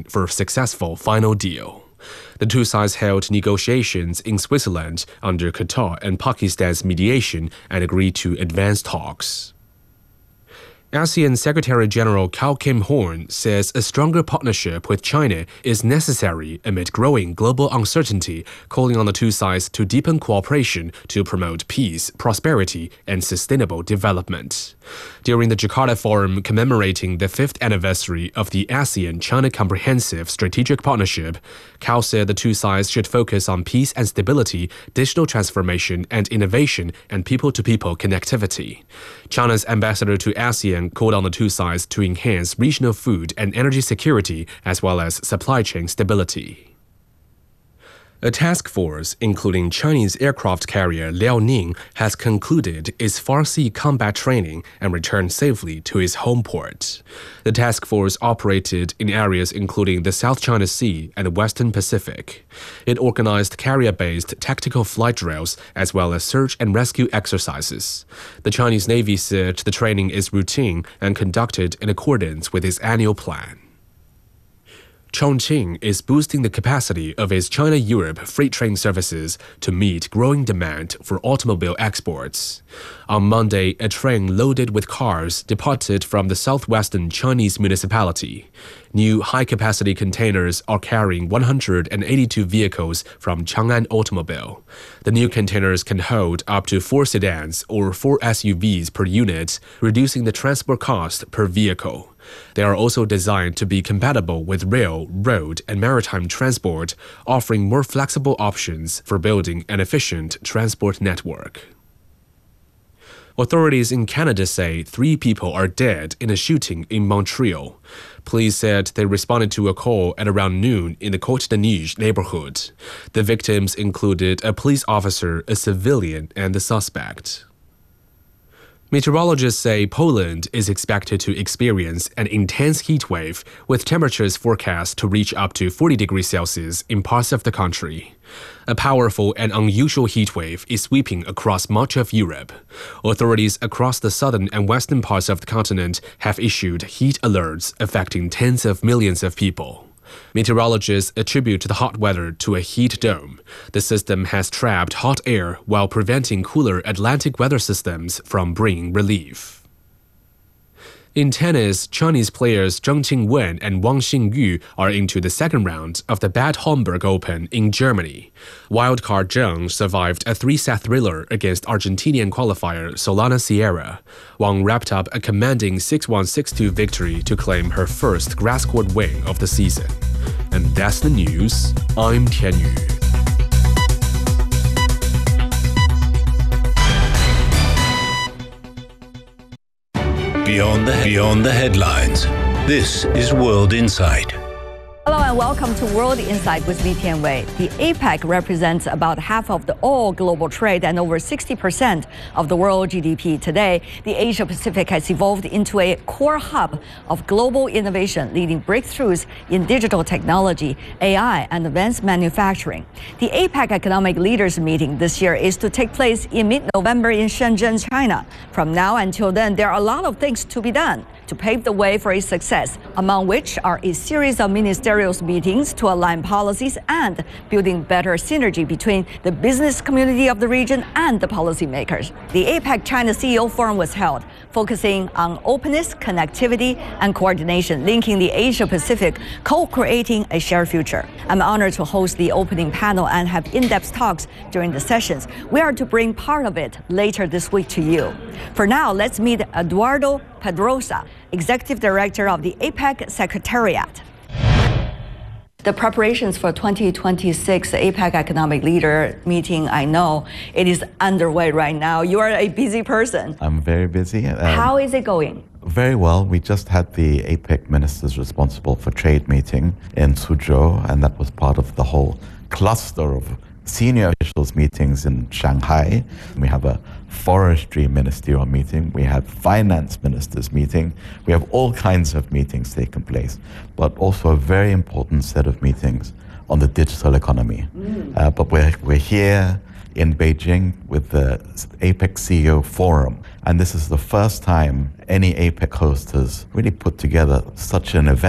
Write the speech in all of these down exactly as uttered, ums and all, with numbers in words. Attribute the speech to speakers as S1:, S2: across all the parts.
S1: for a successful final deal. The two sides held negotiations in Switzerland under Qatar and Pakistan's mediation and agreed to advance talks. ASEAN Secretary-General Kao Kim Horn says a stronger partnership with China is necessary amid growing global uncertainty, calling on the two sides to deepen cooperation to promote peace, prosperity, and sustainable development. During the Jakarta Forum commemorating the fifth anniversary of the ASEAN-China Comprehensive Strategic Partnership, Kao said the two sides should focus on peace and stability, digital transformation and innovation, and people-to-people connectivity. China's ambassador to ASEAN called on the two sides to enhance regional food and energy security as well as supply chain stability. A task force, including Chinese aircraft carrier Liaoning, has concluded its Farsi combat training and returned safely to its home port. The task force operated in areas including the South China Sea and the Western Pacific. It organized carrier-based tactical flight drills as well as search and rescue exercises. The Chinese Navy said the training is routine and conducted in accordance with its annual plan. Chongqing is boosting the capacity of its China-Europe freight train services to meet growing demand for automobile exports. On Monday, a train loaded with cars departed from the southwestern Chinese municipality. New high-capacity containers are carrying one hundred eighty-two vehicles from Chang'an Automobile. The new containers can hold up to four sedans or four S U Vs per unit, reducing the transport cost per vehicle. They are also designed to be compatible with rail, road, and maritime transport, offering more flexible options for building an efficient transport network. Authorities in Canada say three people are dead in a shooting in Montreal. Police said they responded to a call at around noon in the Côte-des-Neiges neighborhood. The victims included a police officer, a civilian, and the suspect. Meteorologists say Poland is expected to experience an intense heat wave, with temperatures forecast to reach up to forty degrees Celsius in parts of the country. A powerful and unusual heat wave is sweeping across much of Europe. Authorities across the southern and western parts of the continent have issued heat alerts affecting tens of millions of people. Meteorologists attribute the hot weather to a heat dome. The system has trapped hot air while preventing cooler Atlantic weather systems from bringing relief. In tennis, Chinese players Zheng Qingwen and Wang Xingyu are into the second round of the Bad Homburg Open in Germany. Wildcard Zheng survived a three-set thriller against Argentinian qualifier Solana Sierra. Wang wrapped up a commanding six one six two victory to claim her first grass court win of the season. And that's the news. I'm Tian Yu.
S2: Beyond the, beyond the headlines, this is World Insight.
S3: Hello and welcome to World Insight with Li Tianwei. The APEC represents about half of the all global trade and over sixty percent of the world G D P. Today, the Asia-Pacific has evolved into a core hub of global innovation, leading breakthroughs in digital technology, A I, and advanced manufacturing. The APEC Economic Leaders Meeting this year is to take place in mid-November in Shenzhen, China. From now until then, there are a lot of things to be done to pave the way for its success, among which are a series of ministerial meetings to align policies and building better synergy between the business community of the region and the policymakers. The APEC China C E O Forum was held, focusing on openness, connectivity, and coordination, linking the Asia-Pacific, co-creating a shared future. I'm honored to host the opening panel and have in-depth talks during the sessions. We are to bring part of it later this week to you. For now, let's meet Eduardo Pedrosa, Executive Director of the APEC Secretariat. The preparations for twenty twenty-six APEC Economic Leader Meeting, I know it is underway right now. You are a busy person.
S4: I'm very busy. Um,
S3: How is it going?
S4: Very well. We just had the APEC ministers responsible for trade meeting in Suzhou, and that was part of the whole cluster of senior officials meetings in Shanghai. We have a forestry ministerial meeting. We have finance ministers meeting. We have all kinds of meetings taking place, but also a very important set of meetings on the digital economy. Mm. Uh, but we're, we're here in Beijing with the APEC C E O Forum, and this is the first time any APEC host has really put together such an event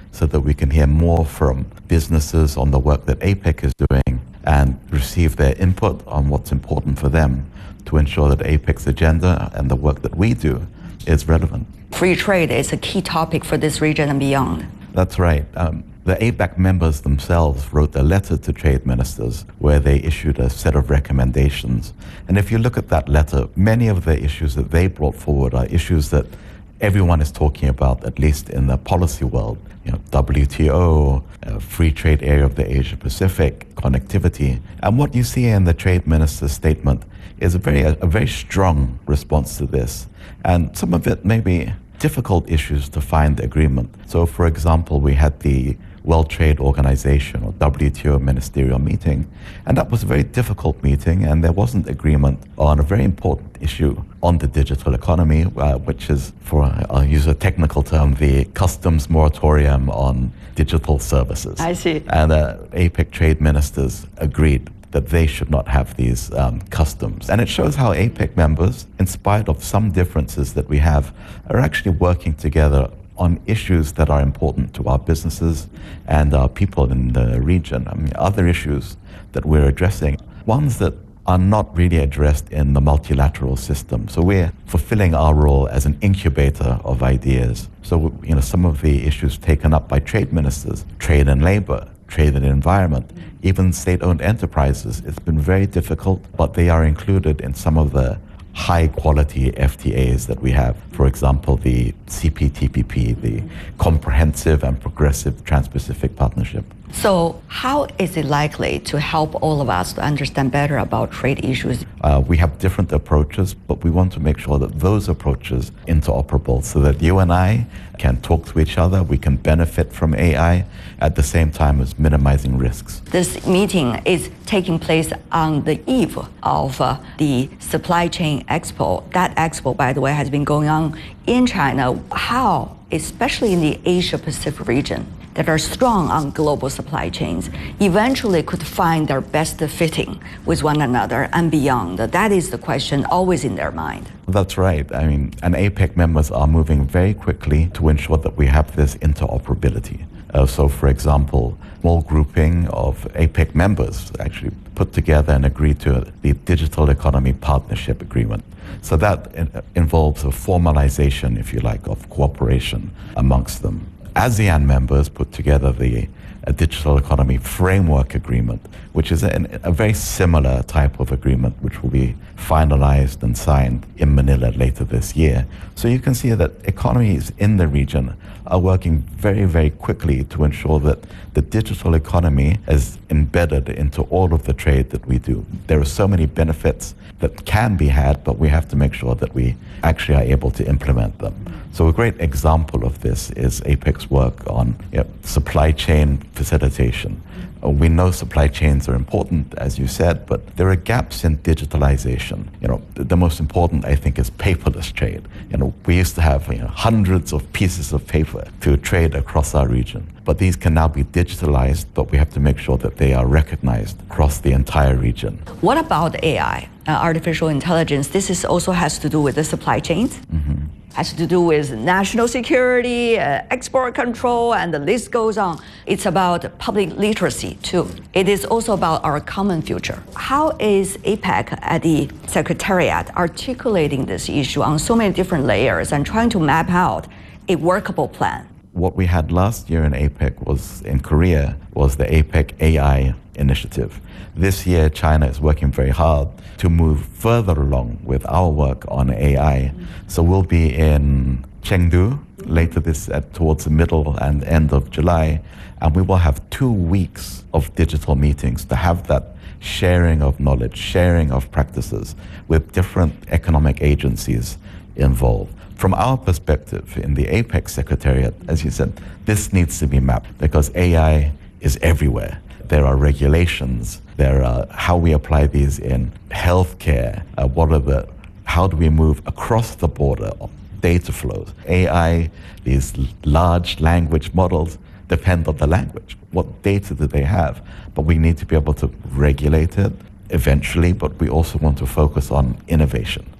S4: so that we can hear more from businesses on the work that APEC is doing and receive their input on what's important for them to ensure that APEC's agenda and the work that we do is relevant.
S3: Free trade is a key topic for this region and beyond.
S4: That's right. Um, the APEC members themselves wrote a letter to trade ministers where they issued a set of recommendations. And if you look at that letter, many of the issues that they brought forward are issues that everyone is talking about, at least in the policy world. You know, W T O, uh, free trade area of the Asia Pacific, connectivity. And what you see in the trade minister's statement is a very, a, a very strong response to this. And some of it may be difficult issues to find agreement. So, for example, we had the World Trade Organization or W T O ministerial meeting, and that was a very difficult meeting, and there wasn't agreement on a very important issue on the digital economy, uh, which is, for I'll use a technical term, the customs moratorium on digital services.
S3: I see.
S4: And uh, APEC trade ministers agreed that they should not have these um, customs. And it shows how APEC members, in spite of some differences that we have, are actually working together on issues that are important to our businesses and our people in the region. I mean, other issues that we're addressing, ones that are not really addressed in the multilateral system. So we're fulfilling our role as an incubator of ideas. So, you know, some of the issues taken up by trade ministers, trade and labor, trade and environment, even state-owned enterprises, it's been very difficult, but they are included in some of the high-quality F T As that we have. For example, the C P T P P, the Comprehensive and Progressive Trans-Pacific Partnership.
S3: So how is it likely to help all of us to understand better about trade issues?
S4: Uh, we have different approaches, but we want to make sure that those approaches are interoperable so that you and I can talk to each other, we can benefit from A I at the same time as minimizing risks.
S3: This meeting is taking place on the eve of uh, the Supply Chain Expo. That expo, by the way, has been going on in China. How, especially in the Asia Pacific region, that are strong on global supply chains, eventually could find their best fitting with one another and beyond? That is the question always in their mind.
S4: That's right. I mean, and APEC members are moving very quickly to ensure that we have this interoperability. Uh, so, for example, small grouping of APEC members actually put together and agreed to the Digital Economy Partnership Agreement. So that in, involves a formalization, if you like, of cooperation amongst them. ASEAN members put together the a Digital Economy Framework Agreement, which is a, a very similar type of agreement, which will be finalized and signed in Manila later this year. So you can see that economies in the region are working very, very quickly to ensure that the digital economy is embedded into all of the trade that we do. There are so many benefits that can be had, but we have to make sure that we actually are able to implement them. So a great example of this is APEC's work on you know, supply chain facilitation. Uh, we know supply chains are important, as you said, but there are gaps in digitalization. You know, the, the most important, I think, is paperless trade. You know, we used to have you know, hundreds of pieces of paper to trade across our region, but these can now be digitalized, but we have to make sure that they are recognized across the entire region.
S3: What about A I, uh, artificial intelligence? This is also has to do with the supply chains.
S4: Mm-hmm.
S3: Has to do with national security, uh, export control, and the list goes on. It's about public literacy too. It is also about our common future. How is APEC at the Secretariat articulating this issue on so many different layers and trying to map out a workable plan?
S4: What we had last year in APEC was, in Korea, was the APEC A I initiative. This year, China is working very hard to move further along with our work on A I. So we'll be in Chengdu later this, uh, towards the middle and end of July, and we will have two weeks of digital meetings to have that sharing of knowledge, sharing of practices with different economic agencies involved. From our perspective in the APEC Secretariat, as you said, this needs to be mapped because A I is everywhere. There are regulations, there are how we apply these in healthcare, uh, what are the, how do we move across the border of data flows. A I, these large language models depend on the language. What data do they have? But we need to be able to regulate it eventually, but we also want to focus on innovation.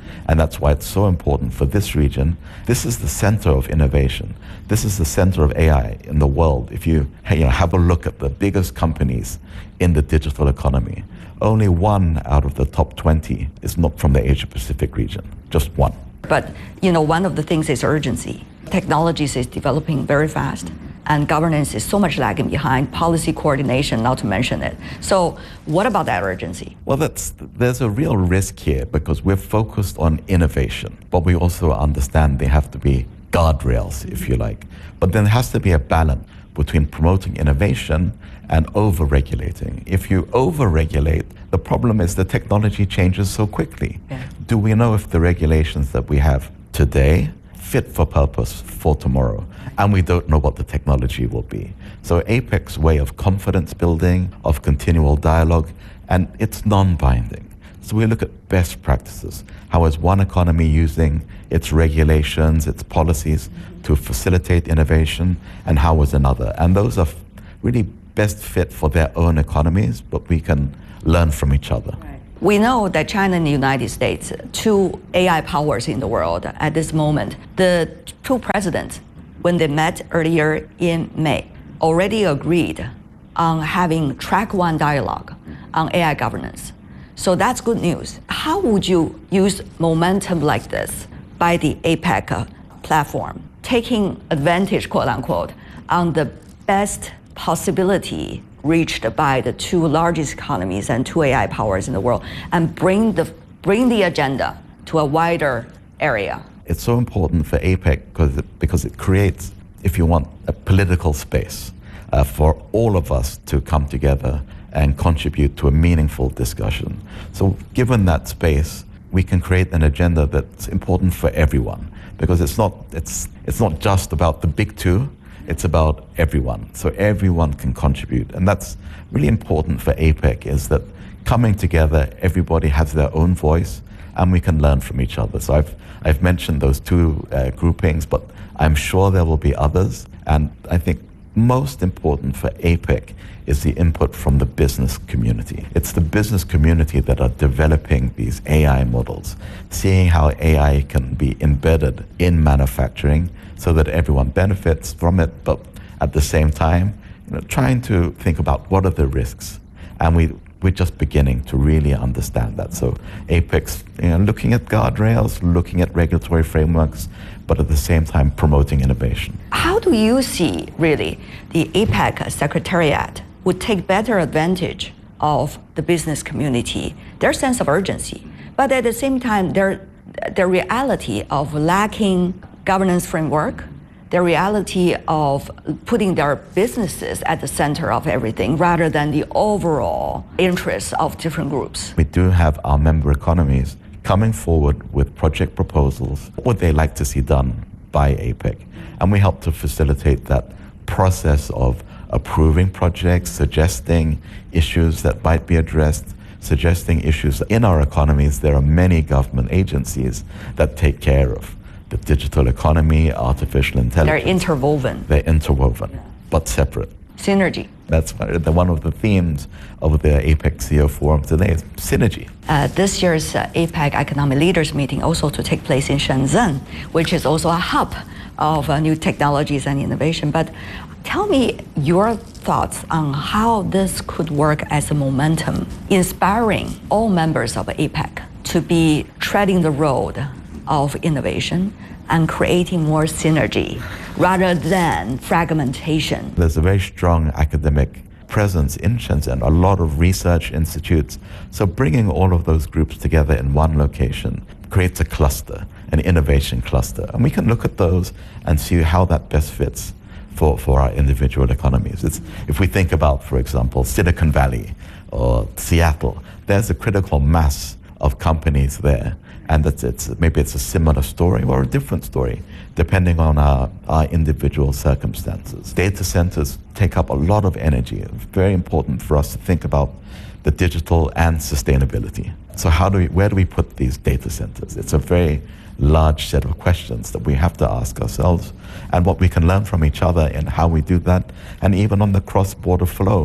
S4: And that's why it's so important for this region. This is the center of innovation. This is the center of A I in the world. If you, you know, have a look at the biggest companies in the digital economy, only one out of the top twenty is not from the Asia Pacific region, just one.
S3: But, you know, one of the things is urgency. Technologies is developing very fast, and governance is so much lagging behind, policy coordination, not to mention it. So what about that urgency?
S4: Well, that's, there's a real risk here because we're focused on innovation, but we also understand there have to be guardrails, if you like. But then there has to be a balance between promoting innovation and over-regulating. If you over-regulate, the problem is the technology changes so quickly. Yeah. Do we know if the regulations that we have today fit for purpose for tomorrow? And we don't know what the technology will be. So APEC's way of confidence building, of continual dialogue, and it's non-binding. So we look at best practices. How is one economy using its regulations, its policies to facilitate innovation, and how is another? And those are really best fit for their own economies, but we can learn from each other.
S3: Right. We know that China and the United States, two A I powers in the world at this moment, the two presidents, when they met earlier in May, already agreed on having track one dialogue on A I governance. So that's good news. How would you use momentum like this by the APEC platform, taking advantage, quote unquote, on the best possibility reached by the two largest economies and two A I powers in the world, and bring the, bring the agenda to a wider area?
S4: It's so important for APEC because it, because it creates, if you want, a political space uh, for all of us to come together and contribute to a meaningful discussion. So given that space, we can create an agenda that's important for everyone, because it's not, it's, it's not just about the big two, it's about everyone. So everyone can contribute. And that's really important for APEC, is that coming together, everybody has their own voice, and we can learn from each other. So I've, I've mentioned those two uh, groupings, but I'm sure there will be others. And I think most important for APEC is the input from the business community. It's the business community that are developing these A I models, seeing how A I can be embedded in manufacturing so that everyone benefits from it, but at the same time, you know, trying to think about what are the risks. And we, we're just beginning to really understand that. So APEC's, you know, looking at guardrails, looking at regulatory frameworks, but at the same time promoting innovation.
S3: How do you see, really, the APEC Secretariat would take better advantage of the business community, their sense of urgency, but at the same time, their, their reality of lacking governance framework, the reality of putting their businesses at the center of everything rather than the overall interests of different groups?
S4: We do have our member economies coming forward with project proposals, what would they like to see done by APEC? And we help to facilitate that process of approving projects, suggesting issues that might be addressed, suggesting issues. In our economies, there are many government agencies that take care of the digital economy, artificial intelligence.
S3: They're interwoven.
S4: They're interwoven, yeah, but separate.
S3: Synergy.
S4: That's one of the themes of the APEC C E O Forum today is synergy.
S3: Uh, this year's uh, APEC Economic Leaders Meeting also to take place in Shenzhen, which is also a hub of uh, new technologies and innovation. But tell me your thoughts on how this could work as a momentum, inspiring all members of APEC to be treading the road of innovation and creating more synergy rather than fragmentation.
S4: There's a very strong academic presence in Shenzhen, a lot of research institutes. So bringing all of those groups together in one location creates a cluster, an innovation cluster. And we can look at those and see how that best fits for, for our individual economies. It's, if we think about, for example, Silicon Valley or Seattle, there's a critical mass of companies there. And it's, it's, maybe it's a similar story or a different story, depending on our, our individual circumstances. Data centers take up a lot of energy. It's very important for us to think about the digital and sustainability. So how do we, where do we put these data centers? It's a very large set of questions that we have to ask ourselves, and what we can learn from each other in how we do that, and even on the cross-border flow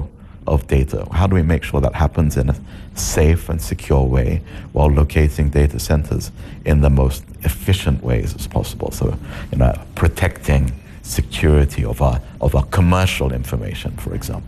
S4: of data. How do we make sure that happens in a safe and secure way while locating data centers in the most efficient ways as possible? So, you know, protecting security of our of our commercial information, for example.